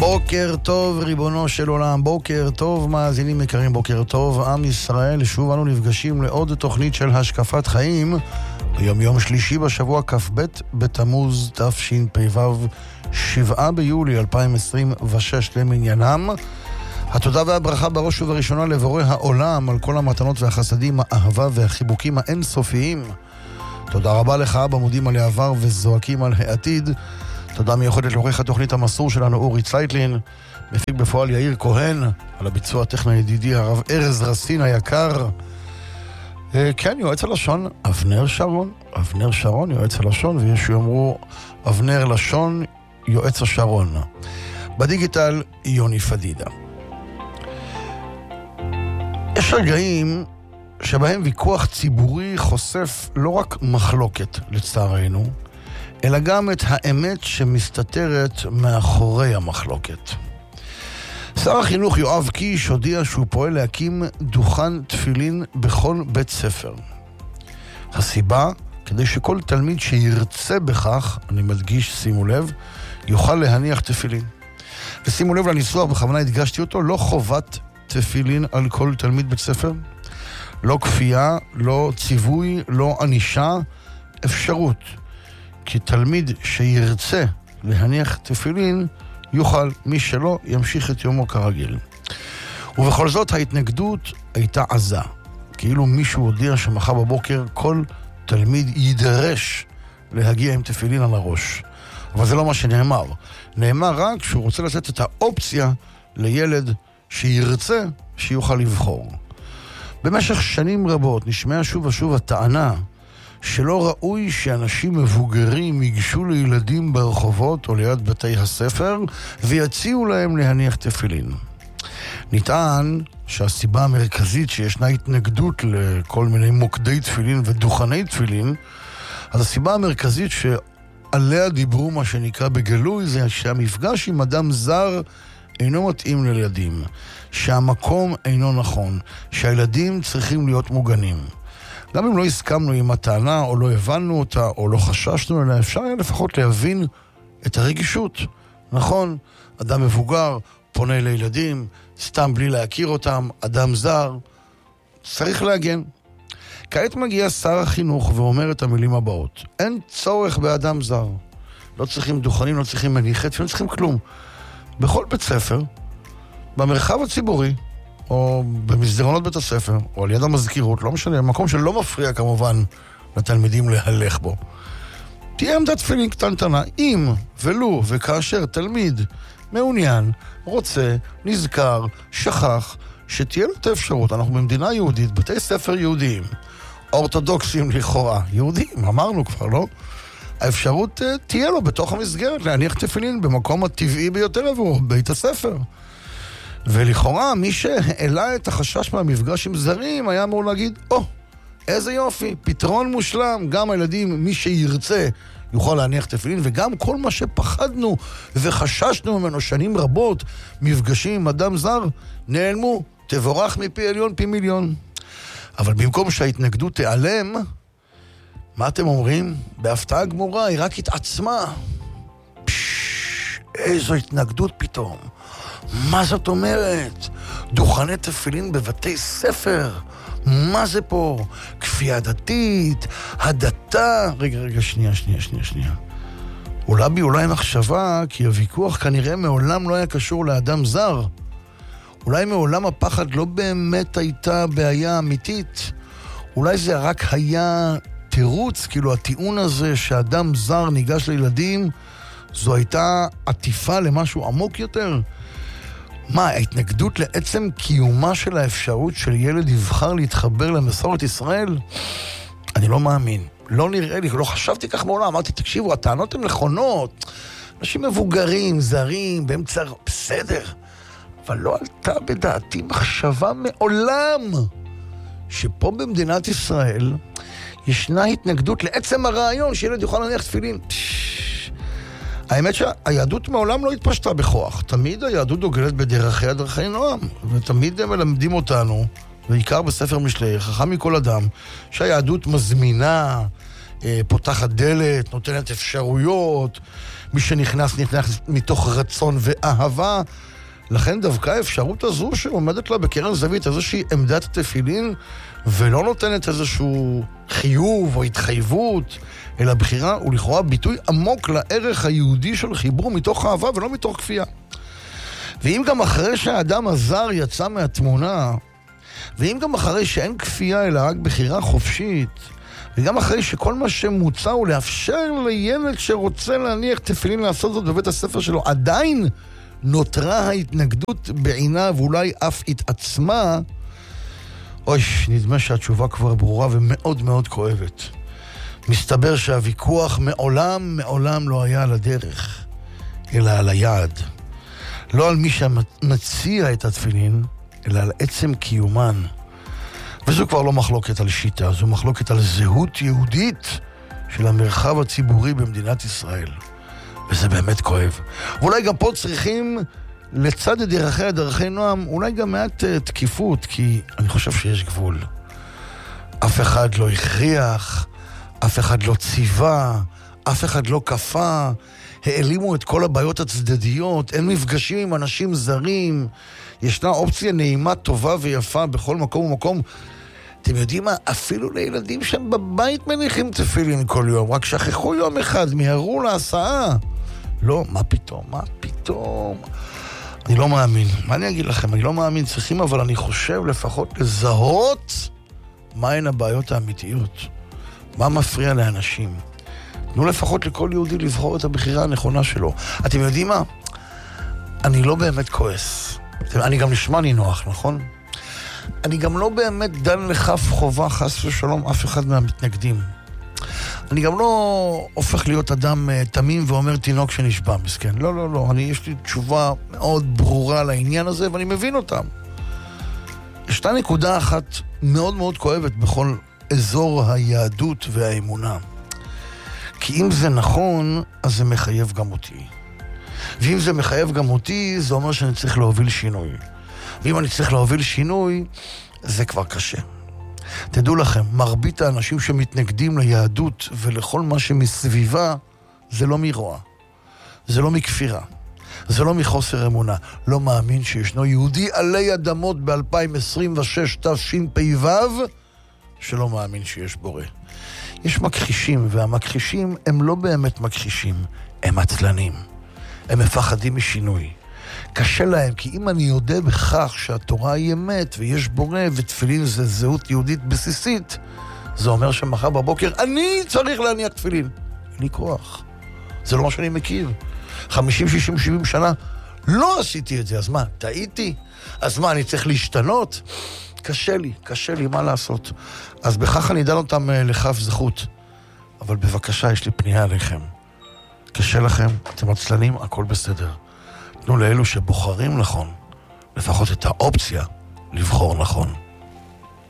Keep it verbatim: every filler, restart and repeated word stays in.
בוקר טוב ריבונו של עולם, בוקר טוב מאזינים יקרים, בוקר טוב עם ישראל. שוב אנו נפגשים לעוד תוכנית של השקפת חיים ביום יום שלישי בשבוע כ"ב בתמוז תשפ"ו, שבעה ביולי אלפיים עשרים ושש למניינם. התודה והברכה בראש ובראשונה לבורא העולם על כל המתנות והחסדים, האהבה והחיבוקים האינסופיים. תודה רבה לך במודים על העבר וזועקים על העתיד. תודה מיוחדת לעורך התוכנית המסור שלנו אורי צייטלין, מפיק בפועל יאיר כהן, על הביצוע הטכני ידידי הרב ארז רסין היקר. כן, יועץ הלשון אבנר שרון, אבנר שרון יועץ הלשון, ויש שיאמרו אבנר לשון יועץ השרון. בדיגיטל יוני פדידה. יש רגעים שבהם ויכוח ציבורי חושף לא רק מחלוקת לצערנו, אלא גם את האמת שמסתתרת מאחורי המחלוקת. שר החינוך יואב קיש הודיע שהוא פועל להקים דוכן תפילין בכל בית ספר. הסיבה, כדי שכל תלמיד שירצה בכך, אני מדגיש, שימו לב, יוכל להניח תפילין. ושימו לב לניסוח, בכוונה הדגשתי אותו, לא חובת תפילין על כל תלמיד בית ספר, לא כפייה, לא ציווי, לא ענישה, אפשרות. כי תלמיד שירצה להניח תפילין יוכל, מי שלא ימשיך את יומו כרגיל. ובכל זאת ההתנגדות הייתה עזה, כאילו מישהו הודיע שמחר בבוקר כל תלמיד יידרש להגיע עם תפילין על הראש. אבל זה לא מה שנאמר. נאמר רק שהוא רוצה לתת את האופציה לילד שירצה שיוכל לבחור. במשך שנים רבות נשמעה שוב ושוב הטענה שלא ראוי שאנשים מבוגרים ייגשו לילדים ברחובות או ליד בתי הספר ויציעו להם להניח תפילין. נטען שהסיבה המרכזית שישנה התנגדות לכל מיני מוקדי תפילין ודוכני תפילין, אז הסיבה המרכזית שעליה דיברו מה שנקרא בגלוי זה שהמפגש עם אדם זר אינו מתאים לילדים, שהמקום אינו נכון, שהילדים צריכים להיות מוגנים. גם אם לא הסכמנו עם הטענה, או לא הבנו אותה, או לא חששנו אליה, אפשר היה לפחות להבין את הרגישות. נכון, אדם מבוגר פונה לילדים, סתם בלי להכיר אותם, אדם זר, צריך להגן. כעת מגיע שר החינוך ואומר את המילים הבאות: אין צורך באדם זר. לא צריכים דוכנים, לא צריכים מניחת, לא צריכים כלום. בכל בית ספר, במרחב הציבורי, או במסדרונות בית הספר, או על יד המזכירות, לא משנה, מקום שלא מפריע כמובן לתלמידים להלך בו, תהיה עמדת תפילין קטנטנה, אם ולו וכאשר תלמיד מעוניין, רוצה, נזכר, שכח, שתהיה לו את האפשרות. אנחנו במדינה יהודית, בתי ספר יהודיים, אורתודוקסים לכאורה, יהודים, אמרנו כבר, לא? האפשרות תהיה לו בתוך המסגרת להניח תפילין במקום הטבעי ביותר עבור בית הספר. ולכאורה, מי שהעלה את החשש מהמפגש עם זרים היה אמור להגיד, או, oh, איזה יופי, פתרון מושלם, גם הילדים, מי שירצה, יוכל להניח תפילין, וגם כל מה שפחדנו וחששנו ממנו שנים רבות, מפגשים עם אדם זר, נעלמו, תבורך מפי עליון פי מיליון. אבל במקום שההתנגדות תיעלם, מה אתם אומרים? בהפתעה גמורה, היא רק התעצמה. פשש, איזו התנגדות פתאום. מה זאת אומרת? דוכני תפילין בבתי ספר? מה זה פה? כפייה דתית? הדתה? רגע, רגע, שנייה, שנייה, שנייה, שנייה. אולי בי אולי מחשבה, כי הוויכוח כנראה מעולם לא היה קשור לאדם זר. אולי מעולם הפחד לא באמת הייתה בעיה אמיתית. אולי זה רק היה תירוץ, כאילו הטיעון הזה שאדם זר ניגש לילדים, זו הייתה עטיפה למשהו עמוק יותר. מה, ההתנגדות לעצם קיומה של האפשרות של ילד יבחר להתחבר למסורת ישראל? אני לא מאמין. לא נראה לי, לא חשבתי כך מעולם. אמרתי, תקשיבו, הטענות הן נכונות. אנשים מבוגרים, זרים, באמצע, בסדר. אבל לא עלתה בדעתי מחשבה מעולם שפה במדינת ישראל ישנה התנגדות לעצם הרעיון שילד יוכל להניח תפילין. האמת שהיהדות מעולם לא התפשטה בכוח. תמיד היהדות דוגלת בדרכי הדרכי נועם, ותמיד הם מלמדים אותנו, בעיקר בספר משלי, חכם מכל אדם, שהיהדות מזמינה פותחת דלת, נותנת אפשרויות, מי שנכנס נכנס מתוך רצון ואהבה. לכן דווקא האפשרות הזו שעומדת לה בקרן זווית, איזושהי עמדת תפילין, ולא נותנת איזשהו חיוב או התחייבות, אלא בחירה ולכאורה ביטוי עמוק לערך היהודי של חיבור מתוך אהבה ולא מתוך כפייה. ואם גם אחרי שהאדם הזר יצא מהתמונה, ואם גם אחרי שאין כפייה אלא רק בחירה חופשית, וגם אחרי שכל מה שמוצע הוא לאפשר לילד שרוצה להניח תפילין לעשות זאת בבית הספר שלו, עדיין נותרה ההתנגדות בעינה ואולי אף התעצמה, אוי, נדמה שהתשובה כבר ברורה ומאוד מאוד כואבת. מסתבר שהוויכוח מעולם, מעולם לא היה על הדרך, אלא על היעד. לא על מי שמציע את התפילין, אלא על עצם קיומן. וזו כבר לא מחלוקת על שיטה, זו מחלוקת על זהות יהודית של המרחב הציבורי במדינת ישראל. וזה באמת כואב. ואולי גם פה צריכים, לצד דרכי הדרכי נועם, אולי גם מעט תקיפות, כי אני חושב שיש גבול. אף אחד לא הכריח, אף אחד לא ציווה, אף אחד לא כפה, העלימו את כל הבעיות הצדדיות, אין מפגשים עם אנשים זרים, ישנה אופציה נעימה, טובה ויפה בכל מקום ומקום. אתם יודעים מה? אפילו לילדים שהם בבית מניחים תפילין כל יום, רק שכחו יום אחד, מיהרו להסעה. לא, מה פתאום? מה פתאום? אני לא מאמין. מה אני אגיד לכם? אני לא מאמין, צריכים, אבל אני חושב לפחות לזהות מהן הבעיות האמיתיות. מה מפריע לאנשים? תנו לפחות לכל יהודי לבחור את הבחירה הנכונה שלו. אתם יודעים מה? אני לא באמת כועס. אני גם נשמע נינוח, נכון? אני גם לא באמת דן לכף חובה חס ושלום אף אחד מהמתנגדים. אני גם לא הופך להיות אדם תמים ואומר תינוק שנשבע, מסכן. לא, לא, לא. אני, יש לי תשובה מאוד ברורה לעניין הזה, ואני מבין אותם. ישנה נקודה אחת מאוד מאוד כואבת בכל אזור היהדות והאמונה. כי אם זה נכון, אז זה מחייב גם אותי. ואם זה מחייב גם אותי, זה אומר שאני צריך להוביל שינוי. ואם אני צריך להוביל שינוי, זה כבר קשה. תדעו לכם, מרבית האנשים שמתנגדים ליהדות ולכל מה שמסביבה, זה לא מרוע. זה לא מכפירה. זה לא מחוסר אמונה. לא מאמין שישנו יהודי עלי אדמות ב-אלפיים עשרים ושש תשפ"ו, שלא מאמין שיש בורא. יש מכחישים, והמכחישים הם לא באמת מכחישים, הם עצלנים. הם מפחדים משינוי. קשה להם, כי אם אני יודע בכך שהתורה היא אמת ויש בורא ותפילין זה זהות יהודית בסיסית, זה אומר שמחר בבוקר אני צריך להניח תפילין. אין לי כוח. זה לא מה שאני מכיר. חמישים, שישים, שבעים שנה לא עשיתי את זה, אז מה, טעיתי? אז מה, אני צריך להשתנות? קשה לי, קשה לי, מה לעשות? אז בכך אני דן אותם לכף זכות. אבל בבקשה, יש לי פנייה עליכם. קשה לכם, אתם עצלנים, הכל בסדר. תנו לאלו שבוחרים נכון, לפחות את האופציה לבחור נכון.